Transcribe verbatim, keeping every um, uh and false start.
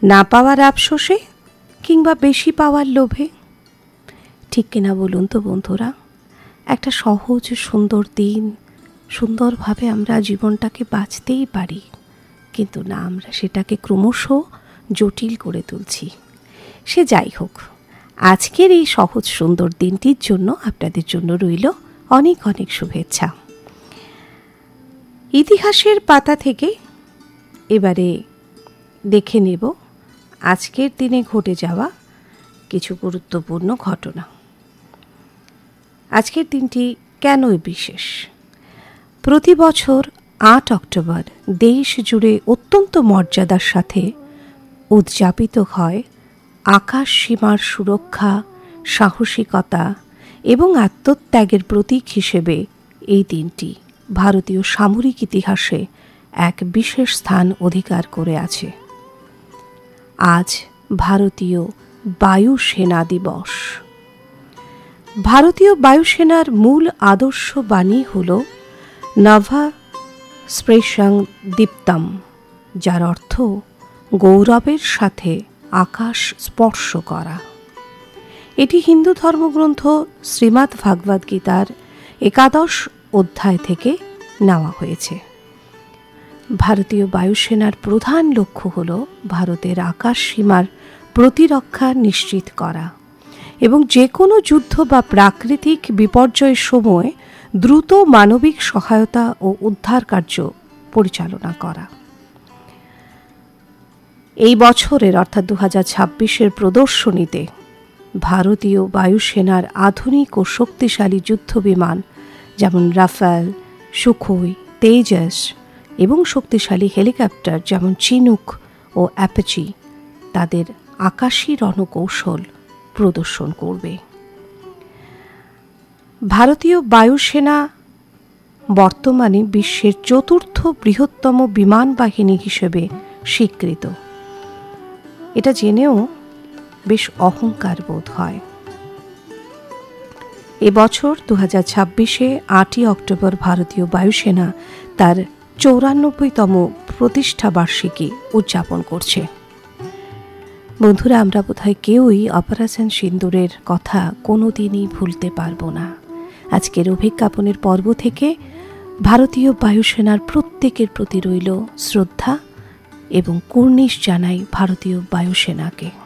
না পাওয়ার আফসোসে কিংবা বেশি পাওয়ার লোভে? ঠিক কিনা বলুন তো বন্ধুরা? একটা সহজ সুন্দর দিন, সুন্দরভাবে আমরা জীবনটাকে বাঁচতেই পারি, কিন্তু না, আমরা সেটাকে ক্রমশ জটিল করে তুলছি। সে যাই হোক, আজকের এই সহজ সুন্দর দিনটির জন্য আপনাদের জন্য রইল অনেক অনেক শুভেচ্ছা। ইতিহাসের পাতা থেকে এবারে দেখে নেব আজকের দিনে ঘটে যাওয়া কিছু গুরুত্বপূর্ণ ঘটনা। আজকের দিনটি কেনই বিশেষ? প্রতি বছর আট অক্টোবর দেশ জুড়ে অত্যন্ত মর্যাদার সাথে উদযাপিত হয় আকাশ সীমার সুরক্ষা, সাহসিকতা এবং আত্মত্যাগের প্রতীক হিসেবে এই দিনটি ভারতীয় সামরিক ইতিহাসে এক বিশেষ স্থান অধিকার করে আছে। আজ ভারতীয় বায়ুসেনা দিবস। ভারতীয় বায়ুসেনার মূল আদর্শ বাণী হল নভা স্পৃশং দীপ্তম, যার অর্থ গৌরবের সাথে আকাশ স্পর্শ করা। এটি হিন্দু ধর্মগ্রন্থ শ্রীমদ্ ভাগবত গীতার একাদশ অধ্যায় থেকে নেওয়া হয়েছে। ভারতীয় বায়ুসেনার প্রধান লক্ষ্য হল ভারতের আকাশ সীমার প্রতিরক্ষা নিশ্চিত করা এবং যে কোনো যুদ্ধ বা প্রাকৃতিক বিপর্যয়ের সময় দ্রুত মানবিক সহায়তা ও উদ্ধার কার্য পরিচালনা করা। এই বছরের অর্থাৎ দু হাজার ছাব্বিশের প্রদর্শনীতে ভারতীয় বায়ুসেনার আধুনিক ও শক্তিশালী যুদ্ধবিমান যেমন রাফেল, সুখোই, তেজস এবং শক্তিশালী হেলিকপ্টার যেমন চিনুক ও অ্যাপাচি তাদের আকাশী রণকৌশল প্রদর্শন করবে। ভারতীয় বায়ুসেনা বর্তমানে বিশ্বের চতুর্থ বৃহত্তম বিমান বাহিনী হিসেবে স্বীকৃত। এটা জেনেও বেশ অহংকার বোধ হয়। এবছর দু হাজার ছাব্বিশে আটই অক্টোবর ভারতীয় বায়ুসেনা তার চৌরানব্বইতম প্রতিষ্ঠা বার্ষিকী উদযাপন করছে। বন্ধুরা, আমরা বোধহয় কেউই অপারেশন সিন্দুরের কথা কোনোদিনই ভুলতে পারবো না। আজকের অভিজ্ঞাপনের পর্ব থেকে ভারতীয় বায়ুসেনার প্রত্যেকের প্রতি রইল শ্রদ্ধা এবং কুর্নিশ জানাই ভারতীয় বায়ুসেনাকে।